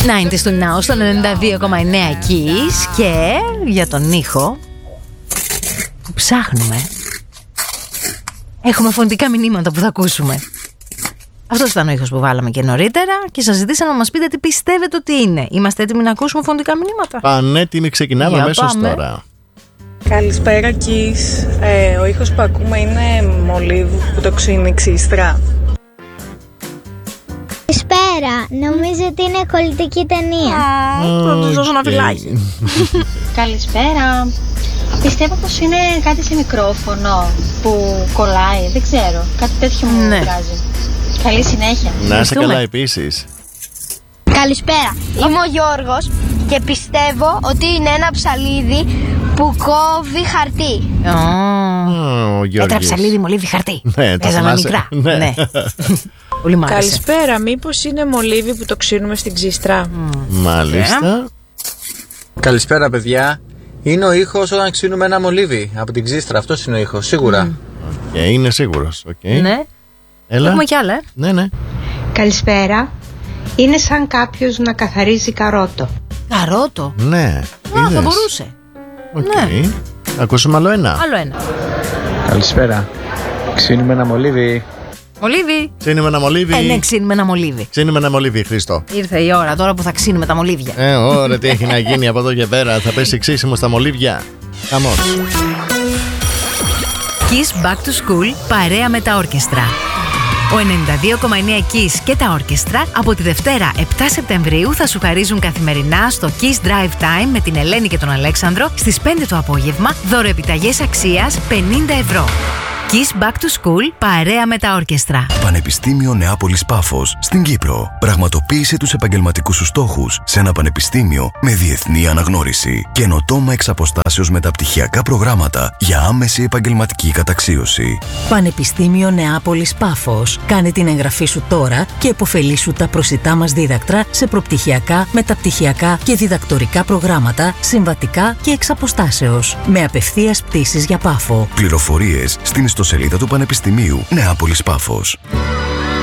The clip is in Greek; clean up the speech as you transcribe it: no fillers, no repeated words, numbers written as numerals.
90's του Now στο 92,9 Kiss. Και για τον ήχο που ψάχνουμε, έχουμε φωνητικά μηνύματα που θα ακούσουμε. Αυτός ήταν ο ήχος που βάλαμε και νωρίτερα και σας ζητήσαμε να μας πείτε τι πιστεύετε ότι είναι. Είμαστε έτοιμοι να ακούσουμε φωνητικά μηνύματα? Πανέτοιμοι, ξεκινάμε αμέσως τώρα. Καλησπέρα Kiss. Ο ήχος που ακούμε είναι μολύβου που το ξύνει ξύστρα. Καλησπέρα. Νομίζω ότι είναι κολλητική ταινία. Θα τους δώσω ένα φυλάκι. Καλησπέρα. Πιστεύω πως είναι κάτι σε μικρόφωνο που κολλάει. Δεν ξέρω. Κάτι τέτοιο μου βγάζει. Καλή συνέχεια. Να είσαι καλά επίσης. Καλησπέρα. Είμαι ο Γιώργος και πιστεύω ότι είναι ένα ψαλίδι που κόβει χαρτί. Έτρα ψαλίδι, μολύβι, χαρτί. Ναι, τα παίζαμε μικρά. Ναι. Πολύ μ' άρεσε. Καλησπέρα. Μήπως είναι μολύβι που το ξύνουμε στην ξύστρα? Μάλιστα. Καλησπέρα παιδιά. Είναι ο ήχος όταν ξύνουμε ένα μολύβι από την ξύστρα. Αυτός είναι ο ήχος, σίγουρα. Είναι σίγουρος. Ναι. Έλα. Έχουμε κι άλλα. Ναι. Καλησπέρα. Είναι σαν κάποιος να καθαρίζει καρότο. Καρότο? Ναι. Θα μπορούσε. Ναι. Ακούσουμε άλλο ένα. Καλησπέρα. Ξύνουμε ένα μολύβι. Μολύβι. Ξύνουμε ένα μολύβι. Ναι, ξύνουμε ένα μολύβι. Ξύνουμε ένα μολύβι, Χρήστο. Ήρθε η ώρα τώρα που θα ξύνουμε τα μολύβια. Ωραία, τι έχει να γίνει από εδώ και πέρα. Θα πέσει ξύσιμο στα μολύβια. Χαμός. Kiss Back to School παρέα με τα όρκεστρα. Ο 92,9 Kiss και τα όρκεστρα από τη Δευτέρα 7 Σεπτεμβρίου θα σου χαρίζουν καθημερινά στο Kiss Drive Time με την Ελένη και τον Αλέξανδρο στις 5 το απόγευμα δωροεπιταγές αξίας 50 ευρώ. Kiss Back to School παρέα με τα όρκεστρα. Πανεπιστήμιο Νεάπολης Πάφος στην Κύπρο. Πραγματοποίησε τους επαγγελματικούς σου στόχους σε ένα πανεπιστήμιο με διεθνή αναγνώριση. Καινοτόμα εξ αποστάσεως μεταπτυχιακά προγράμματα για άμεση επαγγελματική καταξίωση. Πανεπιστήμιο Νεάπολης Πάφος. Κάνε την εγγραφή σου τώρα και επωφελήσου τα προσιτά μας δίδακτρα σε προπτυχιακά, μεταπτυχιακά και διδακτορικά προγράμματα, συμβατικά και εξ αποστάσεως. Με απευθείας πτήσεις για Πάφο. Πληροφορίες στην ιστοσελίδα του Πανεπιστημίου Νεάπολης Πάφος.